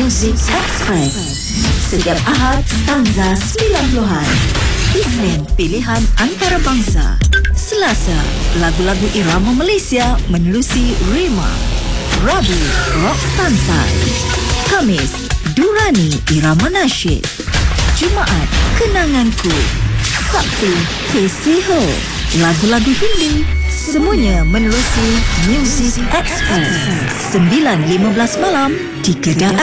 Music Express. Setiap Ahad, stanza 90-an. Isnin, pilihan antarabangsa. Selasa, lagu-lagu irama Malaysia menerusi Rema. Rabu, rock santai. Khamis, Durani irama nasyid. Jumaat, Kenanganku. Sabtu, Kesiho, lagu-lagu Hindi. Semuanya menerusi Music Express 9.15 malam di Kedah